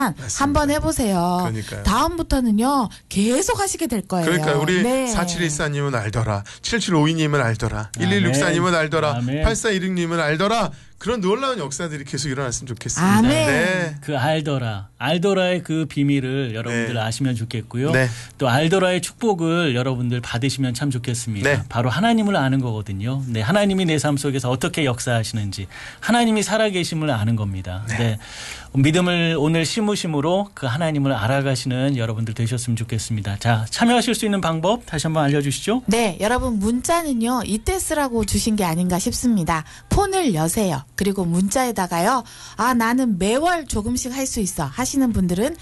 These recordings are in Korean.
한번 해보세요. 그러니까요. 다음부터는요 계속 하시게 될 거예요. 그러니까 우리 네. 4714님은 알더라, 7752님은 알더라, 1164님은 알더라, 아멘. 8416님은 알더라. 그런 놀라운 역사들이 계속 일어났으면 좋겠습니다. 아멘. 네. 그 알더라의 그 비밀을 여러분들 네. 아시면 좋겠고요. 네. 또 알더라의 축복을 여러분들 받으시면 참 좋겠습니다. 네. 바로 하나님을 아는 거거든요. 네, 하나님이 내 삶 속에서 어떻게 역사하시는지, 하나님이 살아계심을 아는 겁니다. 네. 믿음을 오늘 심으심으로 그 하나님을 알아가시는 여러분들 되셨으면 좋겠습니다. 자, 참여하실 수 있는 방법 다시 한번 알려주시죠. 네, 여러분 문자는요 이때 쓰라고 주신 게 아닌가 싶습니다. 폰을 여세요. 그리고 문자에다가요, 나는 매월 조금씩 할 수 있어 하시는 분들은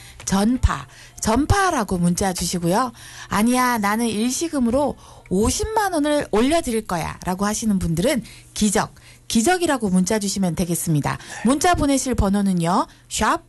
전파라고 문자 주시고요. 아니야, 나는 일시금으로 50만 원을 올려드릴 거야 라고 하시는 분들은 기적이라고 문자 주시면 되겠습니다. 문자 보내실 번호는요, 샵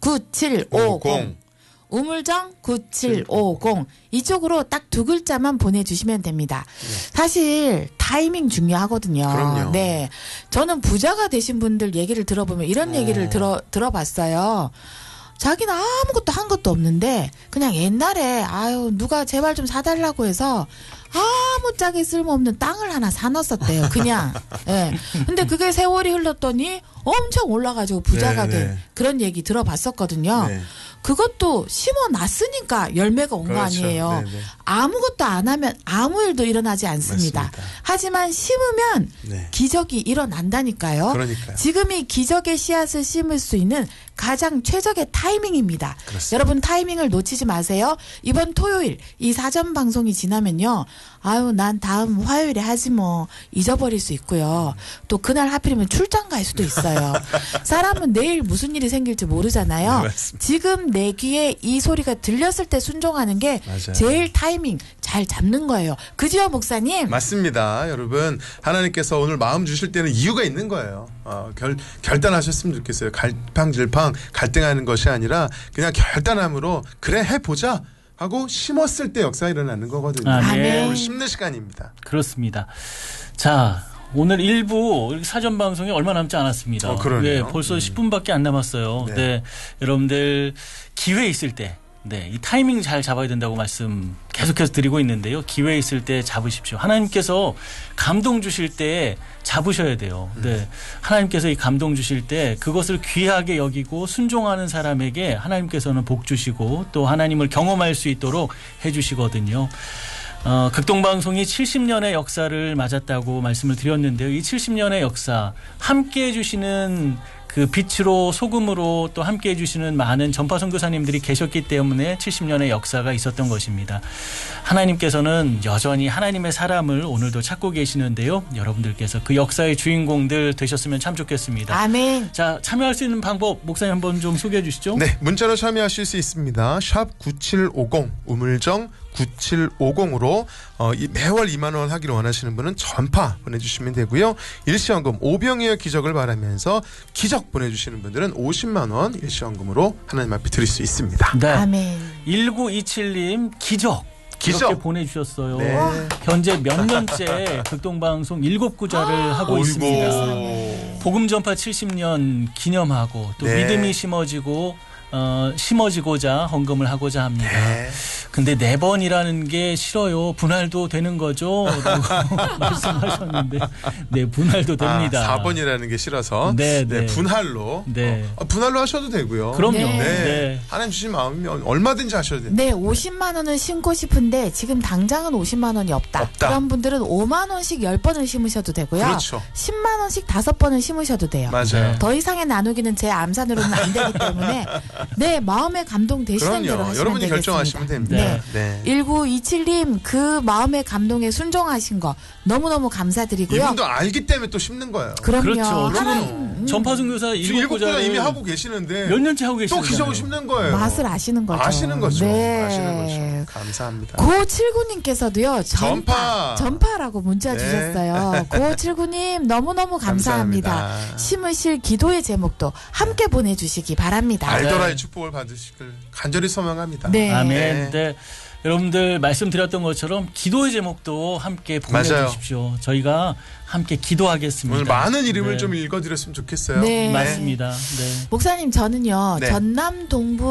9750 우물정 9750 이쪽으로 딱 두 글자만 보내주시면 됩니다. 사실 타이밍 중요하거든요. 그럼요. 네, 저는 부자가 되신 분들 얘기를 들어보면 이런 얘기를 들어봤어요. 자기는 아무것도 한 것도 없는데 그냥 옛날에 누가 제발 좀 사달라고 해서 아무짝에 쓸모없는 땅을 하나 사놨었대요. 그냥. 예. 근데 그게 세월이 흘렀더니 엄청 올라가지고 부자가 네, 된 네. 그런 얘기 들어봤었거든요. 네. 그것도 심어놨으니까 열매가 온 거 그렇죠. 아니에요. 네, 네. 아무것도 안 하면 아무 일도 일어나지 않습니다. 맞습니다. 하지만 심으면 네. 기적이 일어난다니까요. 그러니까요. 지금이 기적의 씨앗을 심을 수 있는 가장 최적의 타이밍입니다. 그렇습니다. 여러분 타이밍을 놓치지 마세요. 이번 토요일 이 사전 방송이 지나면요, 난 다음 화요일에 하지 뭐 잊어버릴 수 있고요. 또 그날 하필이면 출장 갈 수도 있어요. 사람은 내일 무슨 일이 생길지 모르잖아요. 네, 맞습니다. 지금 내 귀에 이 소리가 들렸을 때 순종하는 게 맞아요. 제일 타이밍 잘 잡는 거예요. 그지요, 목사님? 맞습니다. 여러분, 하나님께서 오늘 마음 주실 때는 이유가 있는 거예요. 결단하셨으면 좋겠어요. 갈팡질팡 갈등하는 것이 아니라 그냥 결단함으로 그래 해보자 하고 심었을 때 역사가 일어나는 거거든요. 아멘. 오늘 심는 시간입니다. 그렇습니다. 자, 오늘 1부 사전 방송이 얼마 남지 않았습니다. 그러네요. 네, 벌써 10분밖에 안 남았어요. 네. 네, 여러분들 기회 있을 때, 이 타이밍 잘 잡아야 된다고 말씀 계속해서 드리고 있는데요. 기회 있을 때 잡으십시오. 하나님께서 감동 주실 때 잡으셔야 돼요. 네, 하나님께서 이 감동 주실 때 그것을 귀하게 여기고 순종하는 사람에게 하나님께서는 복 주시고 또 하나님을 경험할 수 있도록 해주시거든요. 극동방송이 70년의 역사를 맞았다고 말씀을 드렸는데요. 이 70년의 역사 함께 해주시는 그 빛으로 소금으로 또 함께 해주시는 많은 전파 선교사님들이 계셨기 때문에 70년의 역사가 있었던 것입니다. 하나님께서는 여전히 하나님의 사람을 오늘도 찾고 계시는데요. 여러분들께서 그 역사의 주인공들 되셨으면 참 좋겠습니다. 아멘. 자, 참여할 수 있는 방법 목사님 한번 좀 소개해 주시죠. 네, 문자로 참여하실 수 있습니다. 샵 9750 우물정 9750으로 매월 2만 원 하기를 원하시는 분은 전파 보내주시면 되고요. 일시연금 오병이어 기적을 바라면서 기적 보내주시는 분들은 50만 원 일시연금으로 하나님 앞에 드릴 수 있습니다. 네. 아멘. 1927님 기적. 이렇게 보내주셨어요. 네. 현재 몇 년째 극동방송 7구자를 하고 있습니다. 복음전파 70년 기념하고 또 네. 믿음이 심어지고자 헌금을 하고자 합니다. 네. 근데 4번이라는 게 싫어요. 분할도 되는 거죠? 말씀하셨는데 네, 분할도 됩니다. 4번이라는 게 싫어서 네, 네, 네. 분할로 네. 분할로 하셔도 되고요. 그럼요. 네. 네. 하나님 주신 마음이면 얼마든지 하셔도 돼요. 네, 50만 원을 심고 싶은데 지금 당장은 50만 원이 없다. 그런 분들은 5만 원씩 10번을 심으셔도 되고요. 그렇죠. 10만 원씩 5번을 심으셔도 돼요. 맞아요. 더 이상의 나누기는 제 암산으로는 안 되기 때문에 네, 마음에 감동 되시는 대로 그럼요. 하시면 여러분이 되겠습니다. 결정하시면 됩니다. 네. 네. 1927님 그 마음의 감동에 순종하신 거 너무너무 감사드리고요. 이분도 알기 때문에 또 심는 거예요. 그럼요. 그렇죠. 하나님, 전파선교사 지금 7구자 7구자를 이미 하고 계시는데 몇 년째 하고 또 계시잖아요. 기적을 심는 거예요. 맛을 아시는 거죠. 아시는 거죠. 네. 아시는 거죠. 감사합니다. 9579님께서도요. 전파라고 문자 네. 주셨어요. 9579님 너무너무 감사합니다. 감사합니다. 심으실 기도의 제목도 함께 보내주시기 바랍니다. 알더라의 축복을 받으시길 간절히 소망합니다. 네. 아멘. 네. 여러분들 말씀드렸던 것처럼 기도의 제목도 함께 보내주십시오. 저희가 함께 기도하겠습니다. 오늘 많은 이름을 네. 좀 읽어드렸으면 좋겠어요. 네. 맞습니다. 네. 목사님 저는요 네. 전남 동부